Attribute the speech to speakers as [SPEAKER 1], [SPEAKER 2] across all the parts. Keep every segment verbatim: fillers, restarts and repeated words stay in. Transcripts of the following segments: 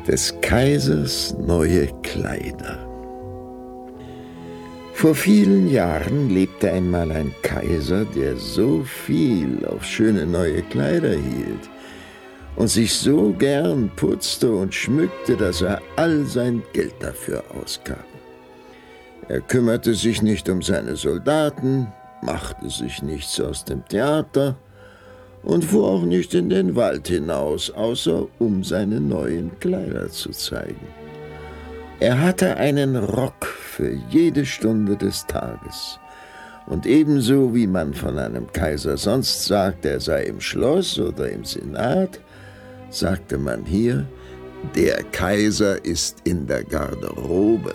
[SPEAKER 1] Des Kaisers neue Kleider. Vor vielen Jahren lebte einmal ein Kaiser, der so viel auf schöne neue Kleider hielt und sich so gern putzte und schmückte, dass er all sein Geld dafür ausgab. Er kümmerte sich nicht um seine Soldaten, machte sich nichts aus dem Theater und fuhr auch nicht in den Wald hinaus, außer um seine neuen Kleider zu zeigen. Er hatte einen Rock für jede Stunde des Tages. Und ebenso wie man von einem Kaiser sonst sagt, er sei im Schloss oder im Senat, sagte man hier, der Kaiser ist in der Garderobe.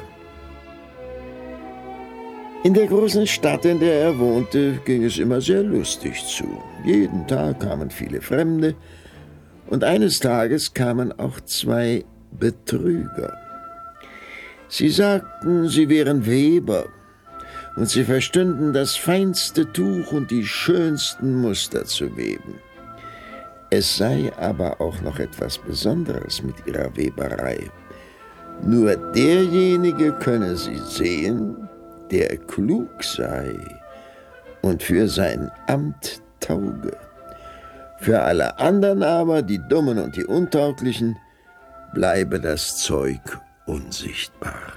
[SPEAKER 1] In der großen Stadt, in der er wohnte, ging es immer sehr lustig zu. Jeden Tag kamen viele Fremde und eines Tages kamen auch zwei Betrüger. Sie sagten, sie wären Weber und sie verstünden das feinste Tuch und die schönsten Muster zu weben. Es sei aber auch noch etwas Besonderes mit ihrer Weberei. Nur derjenige könne sie sehen, der klug sei und für sein Amt tauge. Für alle anderen aber, die Dummen und die Untauglichen, bleibe das Zeug unsichtbar.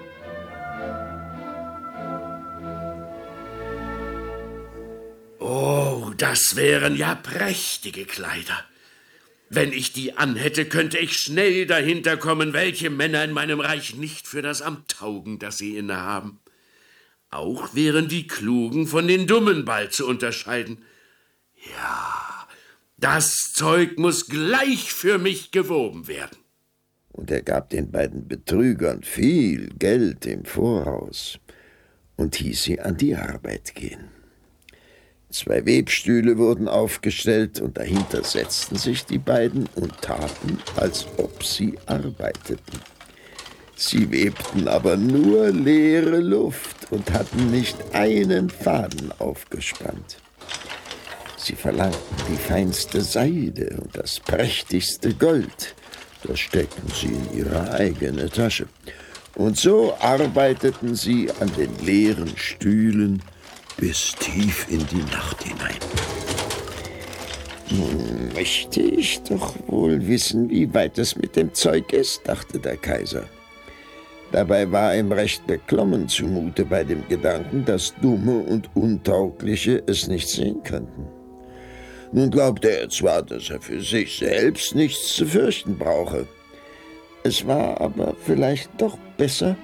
[SPEAKER 2] Oh, das wären ja prächtige Kleider. Wenn ich die anhätte, könnte ich schnell dahinter kommen, welche Männer in meinem Reich nicht für das Amt taugen, das sie innehaben. Auch wären die Klugen von den Dummen bald zu unterscheiden. Ja, das Zeug muss gleich für mich gewoben werden.
[SPEAKER 1] Und er gab den beiden Betrügern viel Geld im Voraus und hieß sie an die Arbeit gehen. Zwei Webstühle wurden aufgestellt und dahinter setzten sich die beiden und taten, als ob sie arbeiteten. Sie webten aber nur leere Luft und hatten nicht einen Faden aufgespannt. Sie verlangten die feinste Seide und das prächtigste Gold. Das steckten sie in ihre eigene Tasche. Und so arbeiteten sie an den leeren Stühlen bis tief in die Nacht hinein. Nun möchte ich doch wohl wissen, wie weit es mit dem Zeug ist, dachte der Kaiser. Dabei war ihm recht beklommen zumute bei dem Gedanken, dass Dumme und Untaugliche es nicht sehen könnten. Nun glaubte er zwar, dass er für sich selbst nichts zu fürchten brauche. Es war aber vielleicht doch besser,